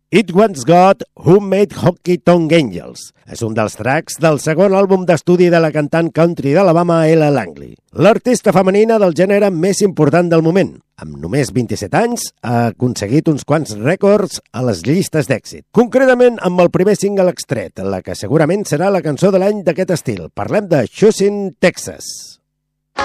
It Was God Who Made Honky Tonk Angels. És un dels tracks del segon àlbum d'estudi de la cantant country d'Alabama, Ella Langley. L'artista femenina del gènere més important del moment. Amb només 27 anys, ha aconseguit uns quants rècords a les llistes d'èxit. Concretament amb el primer single extret, la que segurament serà la cançó de l'any d'aquest estil. Parlem de Choosing Texas.